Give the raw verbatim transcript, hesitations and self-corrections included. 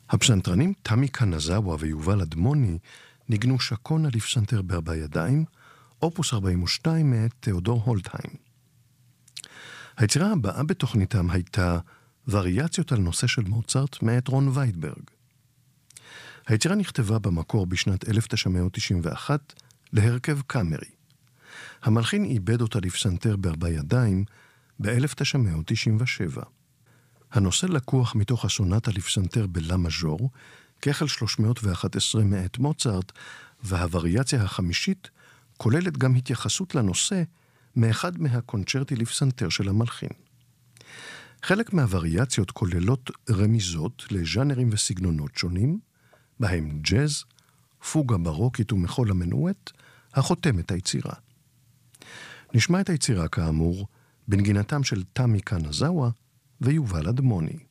הפסנתרנים תמי קנזאווה ויובל אדמוני ניגנו שקונה לפסנתר בארבע ידיים, אופוס ארבעים ושתיים מאת תיאודור הולטהיים. היצירה הבאה בתוכניתם הייתה וריאציות על נושא של מוצרט מאת רון ויידברג. היצירה נכתבה במקור בשנת אלף תשע מאות תשעים ואחת להרכב קאמרי. המלחין איבד אותה לפסנתר בארבע ידיים ב-אלף תשע מאות תשעים ושבע. הנושא לקוח מתוך הסונטה לפסנתר בלה מז'ור, כחל שלוש מאות ואחת עשרה מאת מוצרט, והווריאציה החמישית כוללת גם התייחסות לנושא מאחד מהקונצ'רטי לפסנתר של המלחין. חלק מהווריאציות כוללות רמיזות לז'אנרים וסגנונות שונים, בהם ג'אז, פוגה ברוקית ומחול המנועט, החותם את היצירה. נשמע את היצירה כאמור בנגינתם של תמי קנזאווה ויובל אדמוני.